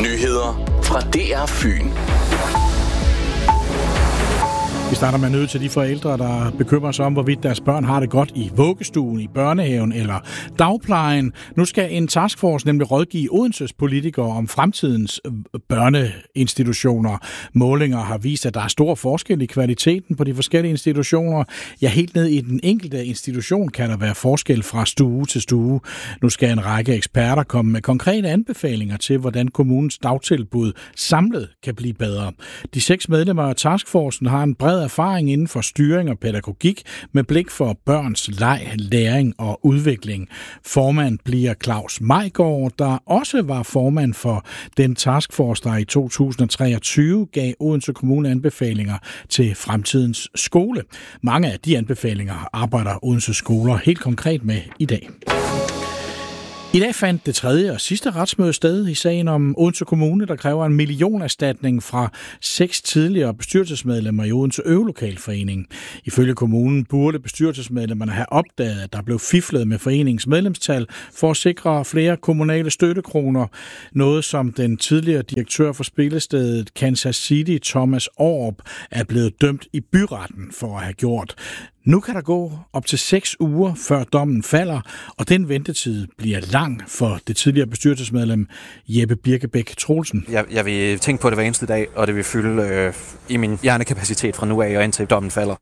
Nyheder fra DR Fyn. Vi starter med nød til de forældre, der bekymrer sig om, hvorvidt deres børn har det godt i vuggestuen, i børnehaven eller dagplejen. Nu skal en taskforce nemlig rådgive Odenses politikere om fremtidens børneinstitutioner. Målinger har vist, at der er stor forskel i kvaliteten på de forskellige institutioner. Ja, helt ned i den enkelte institution kan der være forskel fra stue til stue. Nu skal en række eksperter komme med konkrete anbefalinger til, hvordan kommunens dagtilbud samlet kan blive bedre. De 6 medlemmer af taskforcen har en bred erfaring inden for styring og pædagogik med blik for børns leg, læring og udvikling. Formand bliver Claus Meigård, der også var formand for den taskforce, der i 2023 gav Odense Kommune anbefalinger til fremtidens skole. Mange af de anbefalinger arbejder Odense skoler helt konkret med i dag. I dag fandt det 3. og sidste retsmøde sted i sagen om Odense Kommune, der kræver en millionerstatning fra 6 tidligere bestyrelsesmedlemmer i Odense Øvelokalforening. Ifølge kommunen burde bestyrelsesmedlemmerne have opdaget, at der blev fiflet med foreningens medlemstal for at sikre flere kommunale støttekroner. Noget som den tidligere direktør for spillestedet Kansas City, Thomas Aarup, er blevet dømt i byretten for at have gjort. Nu kan der gå op til 6 uger, før dommen falder, og den ventetid bliver lang for det tidligere bestyrelsesmedlem Jeppe Birkebæk Troelsen. Jeg vil tænke på det hver eneste dag, og det vil fylde i min hjernekapacitet fra nu af og indtil dommen falder.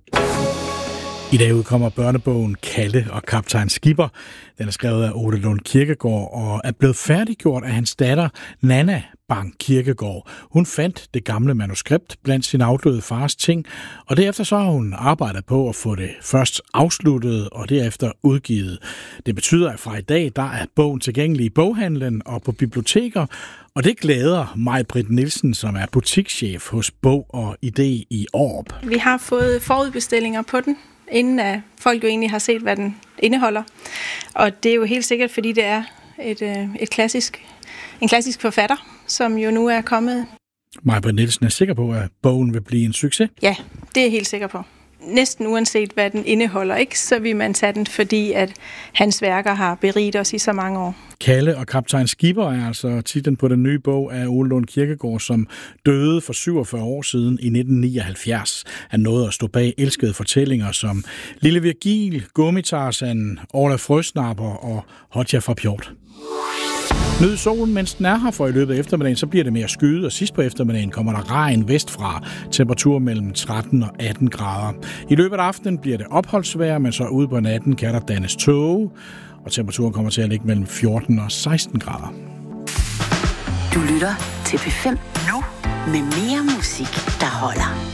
I dag udkommer børnebogen Kalle og Kaptajn Skipper. Den er skrevet af Ole Lund Kirkegaard og er blevet færdiggjort af hans datter Nana Bang Kirkegaard. Hun fandt det gamle manuskript blandt sin afdøde fars ting, og derefter så har hun arbejdet på at få det først afsluttet og derefter udgivet. Det betyder, at fra i dag der er bogen tilgængelig i boghandlen og på biblioteker, og det glæder Maj-Britt Nielsen, som er butikschef hos Bog og Idé i Aarup. Vi har fået forudbestillinger på den, inden at folk jo egentlig har set, hvad den indeholder. Og det er jo helt sikkert, fordi det er en klassisk forfatter, som jo nu er kommet. Maj-Britt Nielsen er sikker på, at bogen vil blive en succes? Ja, det er jeg helt sikker på. Næsten uanset hvad den indeholder, ikke, så vil man tage den, fordi at hans værker har beriget os i så mange år. Kalle og Kaptajn Skipper er altså titlen på den nye bog af Ole Lund Kirkegaard, som døde for 47 år siden i 1979. Han nåede at stå bag elskede fortællinger som Lille Virgil, Gummitarsan, Orla Frøsnapper og Hotja fra Pjort. Nyd solen, mens den er her, for i løbet af eftermiddagen, så bliver det mere skyet, og sidst på eftermiddagen kommer der regn vestfra. Temperatur mellem 13 og 18 grader. I løbet af aftenen bliver det opholdsvejr, men så ude på natten kan der dannes tåge, og temperaturen kommer til at ligge mellem 14 og 16 grader. Du lytter til P5 nu med mere musik, der holder.